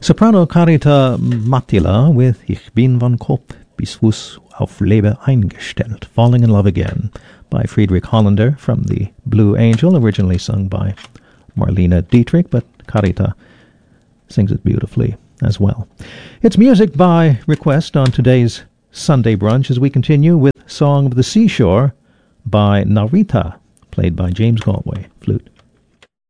Soprano Carita Mattila with Ich bin von Kopf bis Fuß auf Liebe eingestellt, Falling in Love Again, by Friedrich Hollander from the Blue Angel, originally sung by Marlene Dietrich, but Carita sings it beautifully as well. It's music by request on today's Sunday Brunch as we continue with Song of the Seashore by Narita, played by James Galway, flute.